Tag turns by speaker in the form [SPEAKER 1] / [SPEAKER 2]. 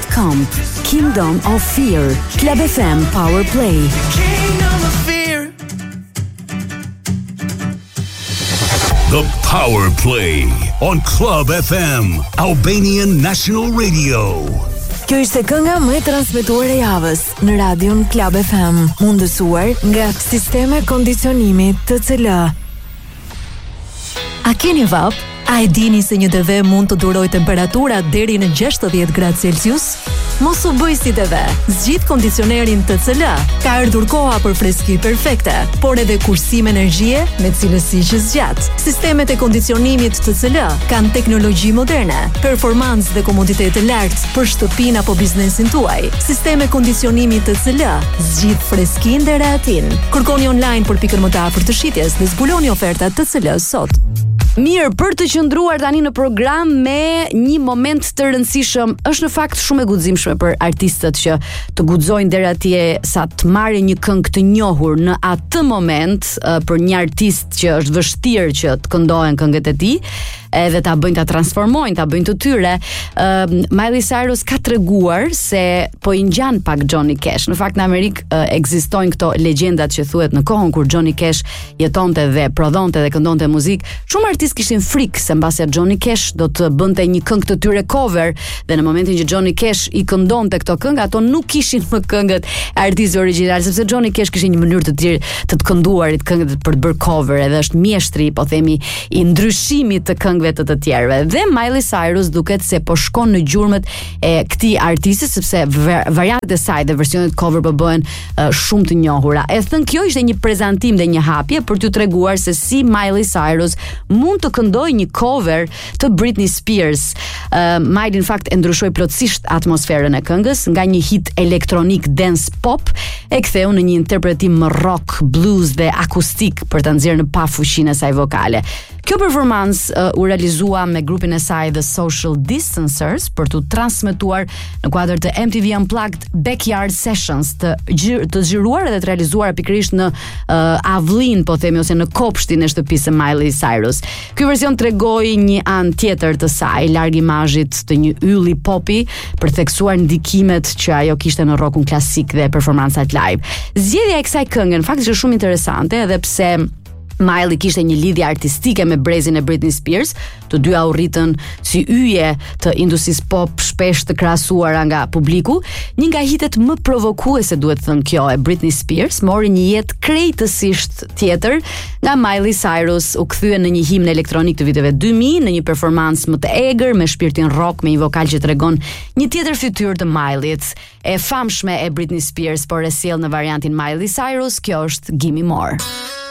[SPEAKER 1] Kingdom.com. Kingdom of Fear. Club FM Power Play.
[SPEAKER 2] Kingdom of Fear.
[SPEAKER 3] The Power Play on Club FM, Albanian National Radio.
[SPEAKER 1] Kjo ishte kënga më e transmetuar e javës në radion Club FM, mundësuar nga Sisteme Kondicionimi TCL.
[SPEAKER 4] A keni vap? A e dini se një TV mund të duroj temperatura deri në 60 gradë Celsius? Mos u bëj si TV. Zgjidh kondicionerin TCL. Ka ardhur koha për freski perfekte, por edhe kursim energjie me cilësi që zgjat. Sistemet e kondicionimit TCL kanë teknologji moderne, performancë dhe komoditet të lartë për shtëpinë apo biznesin tuaj. Sisteme kondicionimi TCL zgjidh freskinë dhe rehatin. Kërkoni online për pikën më të afërt të shitjes dhe zbuloni ofertat TCL sot.
[SPEAKER 5] Mirë, për të qëndruar tani në program me një moment të rëndësishëm, është në fakt shumë e guximshme për artistët që të guxojnë deri atje sa të marrin një këngë të njohur në atë moment për një artist që është vështirë që të këndohen këngët e tij, edhe ta bëjnë, ta transformojnë, ta bëjnë të tyre. Miley Cyrus ka treguar se po i ngjan pak Johnny Cash. Në fakt në Amerikë ekzistojnë këto legjendat që thuhet në kohën kur Johnny Cash jetonte dhe prodhonte dhe këndonte muzikë. Shumë artistë kishin frikë se mbasi Johnny Cash do të bënte një këngë të tyre cover, dhe në momentin që Johnny Cash i këndonte këto këngë, ato nuk kishin më këngët e artistit origjinal, sepse Johnny Cash kishte një mënyrë të tillë të kënduarit këngët për të bërë cover, edhe është mjeshtri, po themi, i ndryshimit të këngëve të tjerëve. Dhe Miley Cyrus duket se po shkon në gjurmët e këtij artisti, sepse variantet e saj dhe versionet cover po bëhen shumë të njohura. E thënë, kjo ishte një prezantim dhe një hapje për t'ju treguar se si Miley Cyrus mund të këndojë një cover të Britney Spears. Miley në fakt e ndryshoi plotësisht atmosferën e këngës nga një hit elektronik dance pop e ktheu në një interpretim më rock, blues dhe akustik për ta nxjerrë në pafuqinë e saj vokale. Kjo performancë u realizua me grupin e saj The Social Distancers për t'u transmetuar në kuadër të MTV Unplugged Backyard Sessions, të zgjeruar edhe të realizuar pikërisht në avllin, po themi, ose në kopshtin e shtëpisë së Miley Cyrus. Ky version tregoi një anë tjetër të saj, larg imazhit të një ylli popi, për theksuar ndikimet që ajo kishte në rockun klasik dhe performancat live. Zgjedhja e kësaj këngë në fakt është shumë interesante, edhe pse Miley kishte një lidhje artistike me brezin e Britney Spears, të dyja u rritën si yje të industrisë pop, shpesh të krahasuara nga publiku. Një nga hitet më provokuese, duhet thënë, kjo e Britney Spears mori një jetë krejtësisht tjetër nga Miley Cyrus, u kthye në një himn elektronik të viteve 2000 në një performancë më të egër me shpirtin rock, me një vokal që tregon një tjetër fytyrë të Mileyt, e famshme e Britney Spears, por e sjell në variantin Miley Cyrus. Kjo është Gimme More.